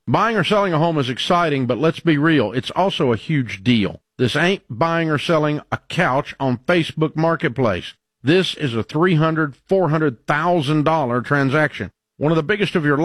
Buying or selling a home is exciting, but let's be real, it's also a huge deal. This ain't buying or selling a couch on Facebook Marketplace. This is a $300,000, $400,000 transaction. One of the biggest of your